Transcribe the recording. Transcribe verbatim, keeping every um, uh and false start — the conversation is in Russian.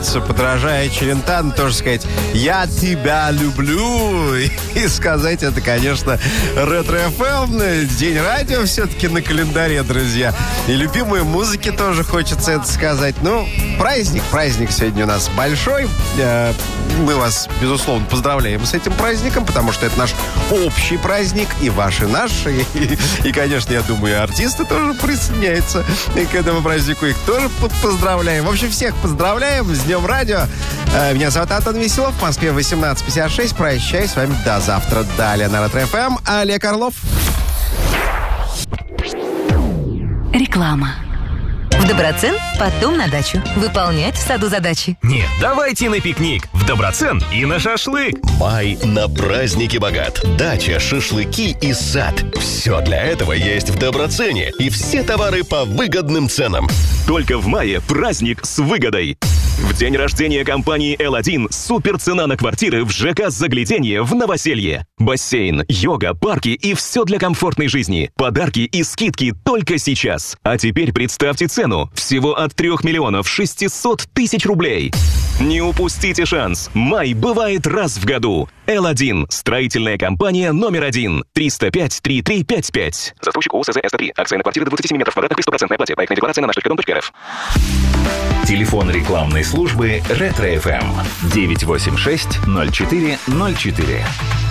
подражая Челентано, тоже сказать «Я тебя люблю». И сказать это, конечно, Ретро-эф эм. День радио все-таки на календаре, друзья. И любимой музыки тоже хочется это сказать. Ну, праздник, праздник сегодня у нас большой. Мы вас, безусловно, поздравляем с этим праздником, потому что это наш общий праздник, и ваш, и наш. И, и, и конечно, я думаю, артисты тоже присоединяются к этому празднику. Их тоже поздравляем. В общем, всех поздравляем с Днем радио. Меня зовут Антон Веселов. В Москве восемнадцать пятьдесят шесть. Прощаюсь с вами до завтра. Далее на Ретро-эф эм. Олег Орлов. Реклама. В Доброцен, потом на дачу. Выполнять в саду задачи. Нет, давайте на пикник. В Доброцен и на шашлык. Май на праздники богат. Дача, шашлыки и сад. Все для этого есть в Доброцене. И все товары по выгодным ценам. Только в мае праздник с выгодой. В день рождения компании эл один супер цена на квартиры в ЖК «Загляденье» в Новоселье. Бассейн, йога, парки и все для комфортной жизни. Подарки и скидки только сейчас. А теперь представьте цену. Всего от трех миллионов шестисот тысяч рублей. Не упустите шанс. Май бывает раз в году. эл один. Строительная компания номер один. триста пять тридцать три пятьдесят пять. Застройщик ООО СЗ эс тэ три. Акция на квартиры до двадцати семи метров квадратных при стопроцентной оплате. Проектная декларация на наш точка ком точка эр эф. Телефон рекламной службы Ретро-эф эм девять восемь шесть ноль четыре ноль четыре.